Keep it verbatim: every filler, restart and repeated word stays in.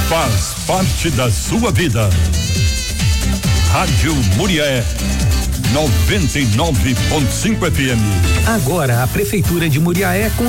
faz parte da sua vida. Rádio Muriaé noventa e nove ponto cinco F M. Agora a Prefeitura de Muriaé